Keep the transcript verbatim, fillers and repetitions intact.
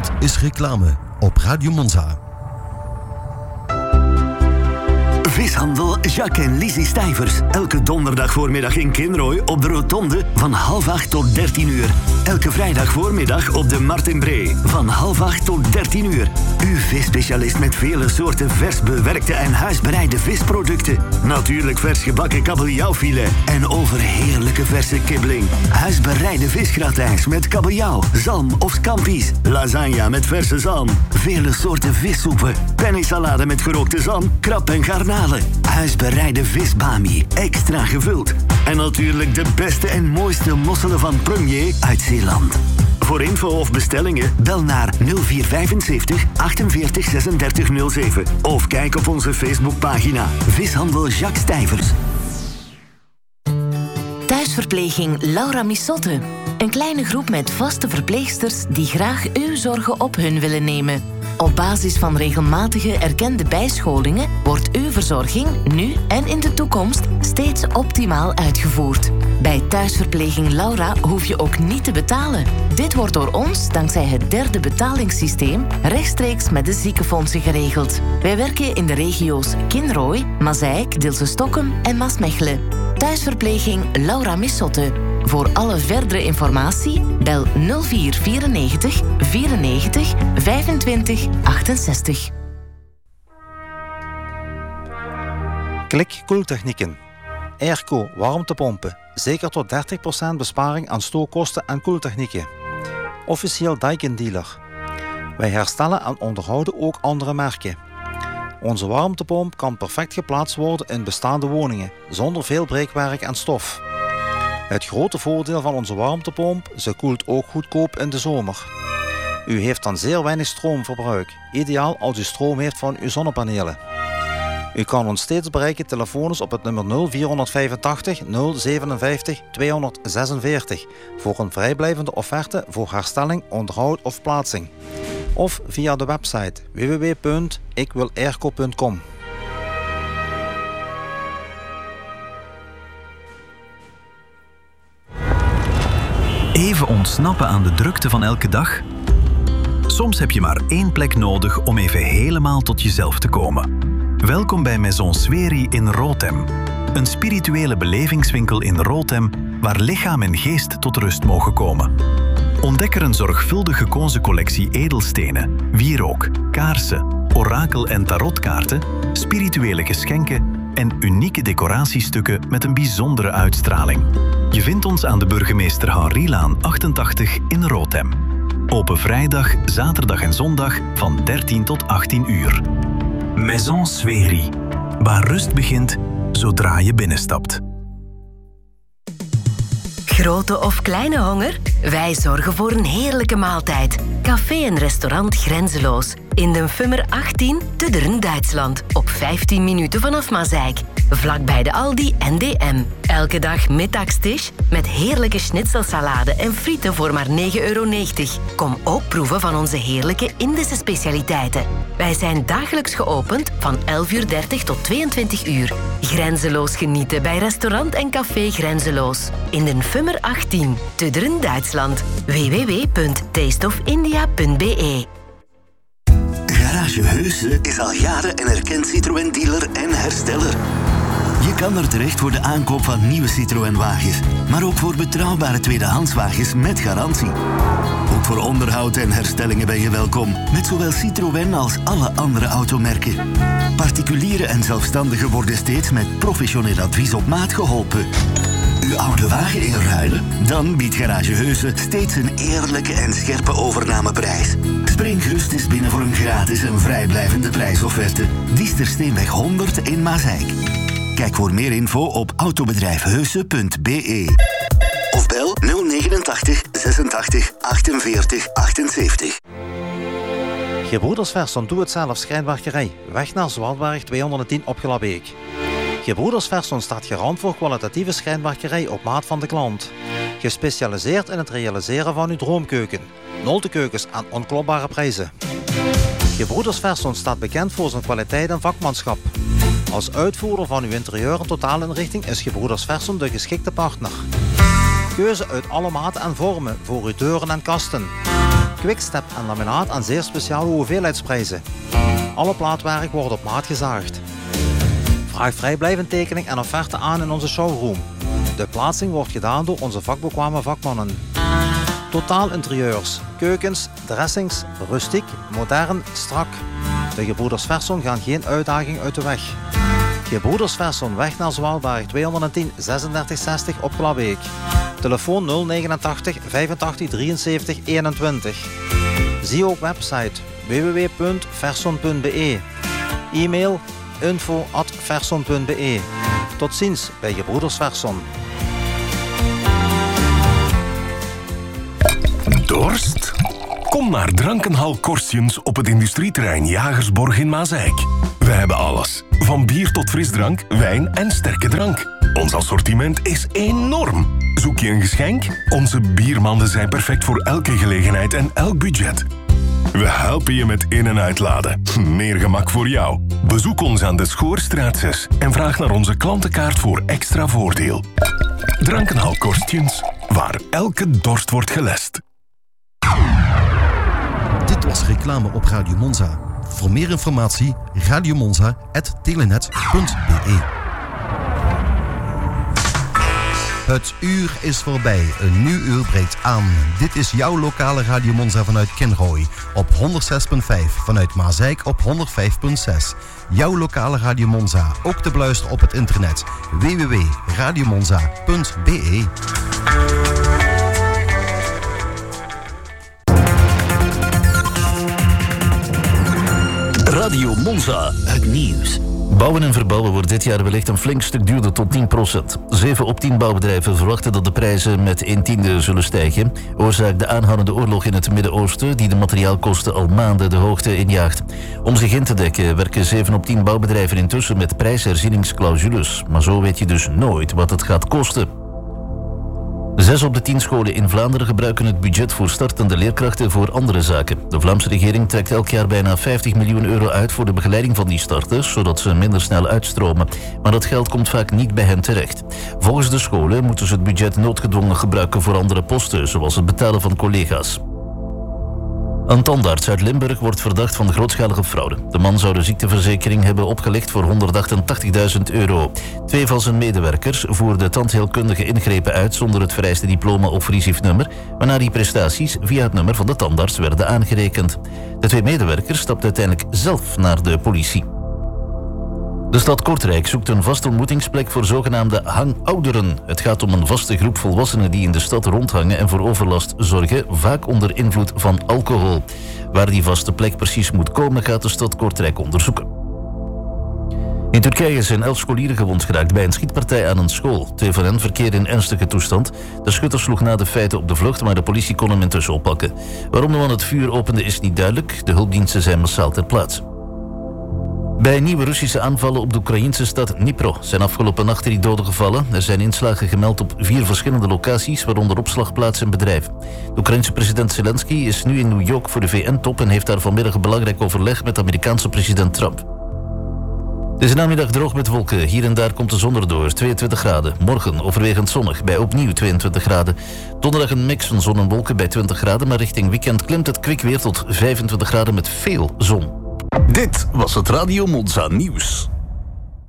Dit is reclame op Radio Monza. Vishandel Jacques en Lizzie Stijvers. Elke donderdag voormiddag in Kinrooi op de Rotonde van half acht tot dertien uur. Elke vrijdag voormiddag op de Martinbree van half acht tot dertien uur. Uw visspecialist met vele soorten vers bewerkte en huisbereide visproducten. Natuurlijk vers gebakken kabeljauwfilet en overheerlijke verse kibbeling. Huisbereide visgratijns met kabeljauw, zalm of scampi's. Lasagne met verse zalm. Vele soorten vissoepen. Pennesalade met gerookte zalm, krab en garnalen. Huisbereide visbami, extra gevuld. En natuurlijk de beste en mooiste mosselen van Premier uit Zeeland. Voor info of bestellingen bel naar nul vier vijfenzeventig achtenveertig zesendertig nul zeven of kijk op onze Facebookpagina Vishandel Jacques Stijvers. Thuisverpleging Laura Missotte. Een kleine groep met vaste verpleegsters die graag uw zorgen op hun willen nemen. Op basis van regelmatige erkende bijscholingen wordt uw verzorging nu en in de toekomst steeds optimaal uitgevoerd. Bij Thuisverpleging Laura hoef je ook niet te betalen. Dit wordt door ons, dankzij het derde betalingssysteem, rechtstreeks met de ziekenfondsen geregeld. Wij werken in de regio's Kinrooi, Mazeik, Dilsen-Stokkem en Maasmechelen. Thuisverpleging Laura Missotte. Voor alle verdere informatie bel nul vier vierennegentig vierennegentig vijfentwintig achtenzestig. Klik Koeltechnieken. Airco warmtepompen. Zeker tot dertig procent besparing aan stookkosten en koeltechnieken. Officieel Daikin dealer. Wij herstellen en onderhouden ook andere merken. Onze warmtepomp kan perfect geplaatst worden in bestaande woningen, zonder veel breekwerk en stof. Het grote voordeel van onze warmtepomp, ze koelt ook goedkoop in de zomer. U heeft dan zeer weinig stroomverbruik, ideaal als u stroom heeft van uw zonnepanelen. U kan ons steeds bereiken telefonisch op het nummer nul vier vijfentachtig nul zevenenvijftig tweehonderdzesenveertig voor een vrijblijvende offerte voor herstelling, onderhoud of plaatsing. Of via de website w w w punt ik wil airco punt com. Even ontsnappen aan de drukte van elke dag? Soms heb je maar één plek nodig om even helemaal tot jezelf te komen. Welkom bij Maison Sweri in Rotem. Een spirituele belevingswinkel in Rotem waar lichaam en geest tot rust mogen komen. Ontdek er een zorgvuldig gekozen collectie edelstenen, wierook, kaarsen, orakel- en tarotkaarten, spirituele geschenken en unieke decoratiestukken met een bijzondere uitstraling. Je vindt ons aan de Burgemeester Henrilaan achtentachtig in Rotem. Open vrijdag, zaterdag en zondag van dertien tot achttien uur. Maison Sweri, waar rust begint zodra je binnenstapt. Grote of kleine honger? Wij zorgen voor een heerlijke maaltijd. Café en restaurant Grenzeloos. In de Fummer achttien te Dern, Duitsland. Op vijftien minuten vanaf Mazeik. Vlakbij de Aldi en D M. Elke dag middagstisch met heerlijke schnitzelsalade en frieten voor maar negen euro negentig. Kom ook proeven van onze heerlijke Indische specialiteiten. Wij zijn dagelijks geopend van elf uur dertig tot tweeëntwintig uur. Grenzeloos genieten bij restaurant en café Grenzeloos. In de Fummer achttien te Dern, Duitsland. w w w punt taste of india punt b e. Garage Heuse is al jaren een erkend Citroën-dealer en hersteller. Je kan er terecht voor de aankoop van nieuwe Citroën-wagens, maar ook voor betrouwbare tweedehandswagens met garantie. Ook voor onderhoud en herstellingen ben je welkom, met zowel Citroën als alle andere automerken. Particulieren en zelfstandigen worden steeds met professioneel advies op maat geholpen. Uw oude wagen inruilen? Dan biedt Garage Heuse steeds een eerlijke en scherpe overnameprijs. Spring gerust eens binnen voor een gratis en vrijblijvende prijsofferte. Diestersteenweg honderd in Mazeik. Kijk voor meer info op autobedrijf heuse punt b e. Of bel nul negenentachtig zesentachtig achtenveertig achtenzeventig. Gebroeders Verson Doe-het-zelf schrijnwerkerij. Weg naar Zwartberg tweehonderdtien op Gelabeek. Gebroeders Verson staat garant voor kwalitatieve schrijnwerkerij op maat van de klant. Gespecialiseerd in het realiseren van uw droomkeuken. Noltekeukens aan onklopbare prijzen. Gebroeders Verson staat bekend voor zijn kwaliteit en vakmanschap. Als uitvoerder van uw interieur en totaalinrichting is Gebroeders Verson de geschikte partner. Keuze uit alle maten en vormen voor uw deuren en kasten. Quickstep en laminaat aan zeer speciale hoeveelheidsprijzen. Alle plaatwerk wordt op maat gezaagd. Vraag vrijblijvend tekening en offerte aan in onze showroom. De plaatsing wordt gedaan door onze vakbekwame vakmannen. Totaal interieurs, keukens, dressings, rustiek, modern, strak. De Gebroeders Verson gaan geen uitdaging uit de weg. Gebroeders Verson, weg naar Zwaalberg, tweehonderdtien zesendertig zestig op Klabeek. Telefoon nul negenentachtig vijfentachtig drieënzeventig eenentwintig. Zie ook website w w w punt verson punt b e. E-mail info at verson punt b e. Tot ziens bij Gebroeders Verson. Dorst? Kom naar Drankenhal Korstjens op het industrieterrein Jagersborg in Maasijk. We hebben alles. Van bier tot frisdrank, wijn en sterke drank. Ons assortiment is enorm. Zoek je een geschenk? Onze biermanden zijn perfect voor elke gelegenheid en elk budget. We helpen je met in- en uitladen. Meer gemak voor jou. Bezoek ons aan de Schoorstraat zes en vraag naar onze klantenkaart voor extra voordeel. Drankenhal Korstjens, waar elke dorst wordt gelest. Dit was reclame op Radio Monza. Voor meer informatie radiomonza punt telenet punt b e. Het uur is voorbij. Een nieuw uur breekt aan. Dit is jouw lokale Radio Monza vanuit Kinrooi. Op honderdzes komma vijf. Vanuit Maasijk op honderdvijf komma zes. Jouw lokale Radio Monza. Ook te beluisteren op het internet. w w w punt radiomonza punt b e. Radio Monza, het nieuws. Bouwen en verbouwen wordt dit jaar wellicht een flink stuk duurder, tot tien procent. zeven op tien bouwbedrijven verwachten dat de prijzen met een tiende zullen stijgen. Oorzaak de aanhoudende oorlog in het Midden-Oosten, die de materiaalkosten al maanden de hoogte injaagt. Om zich in te dekken werken zeven op tien bouwbedrijven intussen met prijsherzieningsclausules. Maar zo weet je dus nooit wat het gaat kosten. Zes op de tien scholen in Vlaanderen gebruiken het budget voor startende leerkrachten voor andere zaken. De Vlaamse regering trekt elk jaar bijna vijftig miljoen euro uit voor de begeleiding van die starters, zodat ze minder snel uitstromen. Maar dat geld komt vaak niet bij hen terecht. Volgens de scholen moeten ze het budget noodgedwongen gebruiken voor andere posten, zoals het betalen van collega's. Een tandarts uit Limburg wordt verdacht van grootschalige fraude. De man zou de ziekteverzekering hebben opgelicht voor honderdachtentachtigduizend euro. Twee van zijn medewerkers voerden tandheelkundige ingrepen uit zonder het vereiste diploma of R I S I F-nummer, waarna die prestaties via het nummer van de tandarts werden aangerekend. De twee medewerkers stapten uiteindelijk zelf naar de politie. De stad Kortrijk zoekt een vaste ontmoetingsplek voor zogenaamde hangouderen. Het gaat om een vaste groep volwassenen die in de stad rondhangen en voor overlast zorgen, vaak onder invloed van alcohol. Waar die vaste plek precies moet komen, gaat de stad Kortrijk onderzoeken. In Turkije zijn elf scholieren gewond geraakt bij een schietpartij aan een school. Twee van hen verkeerden in ernstige toestand. De schutter sloeg na de feiten op de vlucht, maar de politie kon hem intussen oppakken. Waarom de man het vuur opende is niet duidelijk. De hulpdiensten zijn massaal ter plaatse. Bij nieuwe Russische aanvallen op de Oekraïnse stad Dnipro zijn afgelopen nacht drie doden gevallen. Er zijn inslagen gemeld op vier verschillende locaties, waaronder opslagplaatsen en bedrijven. De Oekraïnse president Zelensky is nu in New York voor de V N-top en heeft daar vanmiddag een belangrijk overleg met de Amerikaanse president Trump. Het is namiddag droog met wolken. Hier en daar komt de zon erdoor, tweeëntwintig graden. Morgen overwegend zonnig, bij opnieuw tweeëntwintig graden. Donderdag een mix van zon en wolken bij twintig graden, maar richting weekend klimt het kwik weer tot vijfentwintig graden met veel zon. Dit was het Radio Monza nieuws.